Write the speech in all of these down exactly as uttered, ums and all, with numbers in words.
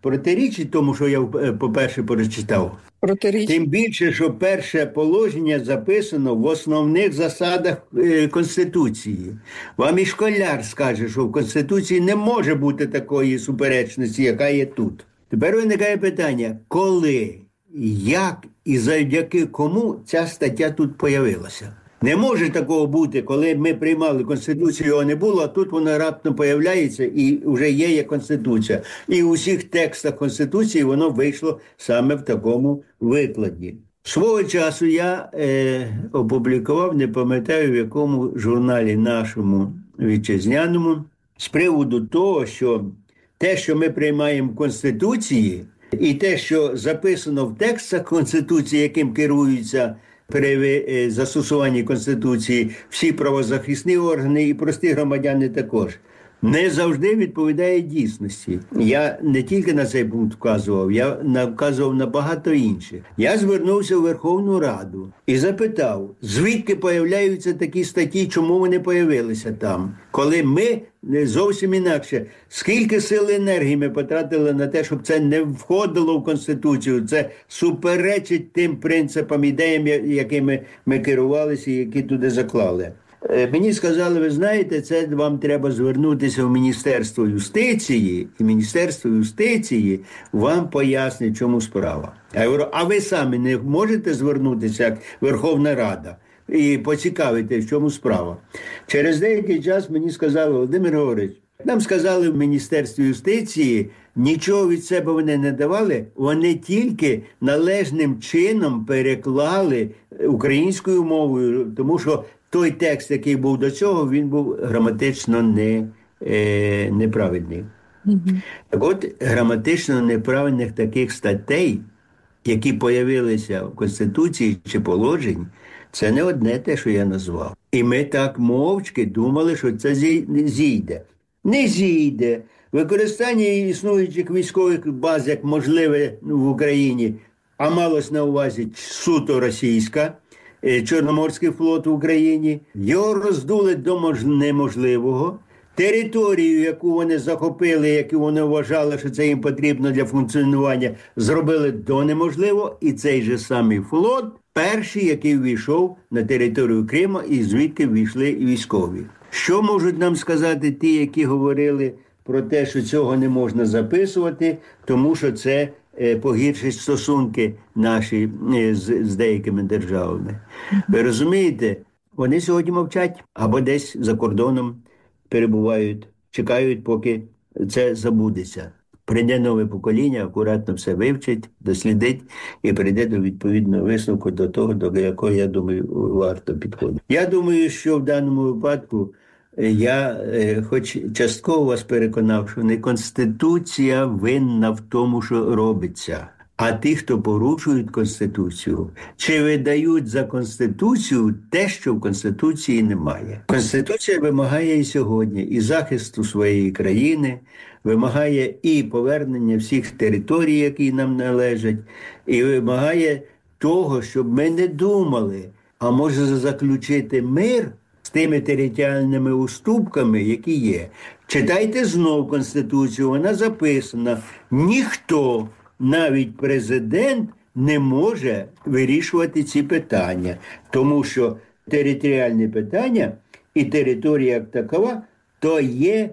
протирічить тому, що я, по-перше, прочитав. Протиріч. Тим більше, що перше положення записано в основних засадах е, Конституції. Вам і школяр скаже, що в Конституції не може бути такої суперечності, яка є тут. Тепер виникає питання, коли, як і завдяки кому ця стаття тут появилася. Не може такого бути, коли ми приймали Конституцію, його не було, а тут вона раптом появляється і вже є, є Конституція. І у всіх текстах Конституції воно вийшло саме в такому викладі. Свого часу я е, опублікував, не пам'ятаю в якому журналі нашому вітчизняному, з приводу того, що те, що ми приймаємо в Конституції, і те, що записано в текстах Конституції, яким керуються при застосуванні Конституції всі правозахисні органи і прості громадяни також, не завжди відповідає дійсності. Я не тільки на цей пункт вказував, я вказував на багато інших. Я звернувся в Верховну Раду і запитав, звідки появляються такі статті, чому вони появилися там, коли ми зовсім інакше. Скільки сил і енергії ми потратили на те, щоб це не входило в Конституцію, це суперечить тим принципам, ідеям, якими ми керувалися і які туди заклали. Мені сказали, ви знаєте, це вам треба звернутися в Міністерство юстиції, і Міністерство юстиції вам пояснить, чому справа. А я говорю, а ви самі не можете звернутися, як Верховна Рада, і поцікавити, в чому справа? Через деякий час мені сказали, Володимир Григорович, нам сказали в Міністерстві юстиції, нічого від себе вони не давали, вони тільки належним чином переклали українською мовою, тому що той текст, який був до цього, він був граматично не, е, неправильний. Mm-hmm. Так от, граматично неправильних таких статей, які появилися в Конституції чи положень, це не одне те, що я назвав. І ми так мовчки думали, що це зійде. Не зійде. Використання існуючих військових баз, як можливе в Україні, а малось на увазі суто російська, Чорноморський флот в Україні, його роздули до неможливого. Територію, яку вони захопили, яку вони вважали, що це їм потрібно для функціонування, зробили до неможливого. І цей же самий флот, перший, який ввійшов на територію Криму, і звідки ввійшли і військові. Що можуть нам сказати ті, які говорили про те, що цього не можна записувати, тому що це погіршить стосунки наші з, з деякими державами. Ви розумієте, вони сьогодні мовчать або десь за кордоном перебувають, чекають, поки це забудеться. Прийде нове покоління, акуратно все вивчить, дослідить і прийде до відповідного висновку, до того, до якого, я думаю, варто підходити. Я думаю, що в даному випадку я е, хоч частково вас переконав, що не Конституція винна в тому, що робиться, а ті, хто порушують Конституцію, чи видають за Конституцію те, що в Конституції немає. Конституція вимагає і сьогодні і захисту своєї країни, вимагає і повернення всіх територій, які нам належать, і вимагає того, щоб ми не думали, а може заключити мир з тими територіальними уступками, які є. Читайте знов Конституцію, вона записана. Ніхто, навіть президент, не може вирішувати ці питання, тому що територіальні питання і територія як такова, то є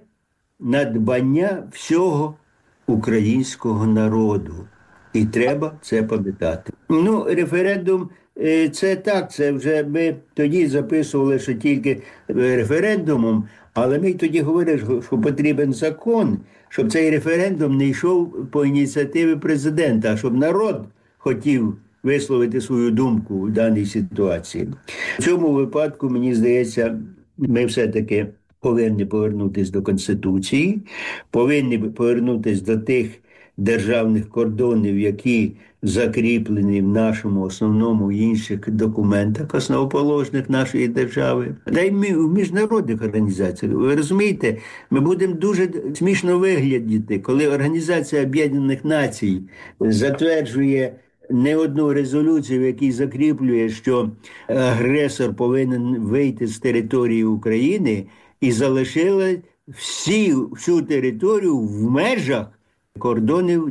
надбання всього українського народу. І треба це пам'ятати. Ну, референдум – це так, це вже ми тоді записували, що тільки референдумом, але ми тоді говорили, що потрібен закон, щоб цей референдум не йшов по ініціативі президента, а щоб народ хотів висловити свою думку в даній ситуації. В цьому випадку, мені здається, ми все-таки повинні повернутися до Конституції, повинні повернутися до тих державних кордонів, які закріплені в нашому основному і інших документах, основоположних нашої держави, та й в міжнародних організаціях. Ви розумієте, ми будемо дуже смішно виглядіти, коли Організація Об'єднаних Націй затверджує не одну резолюцію, в якій закріплює, що агресор повинен вийти з території України, і залишила всі, всю територію в межах кордонів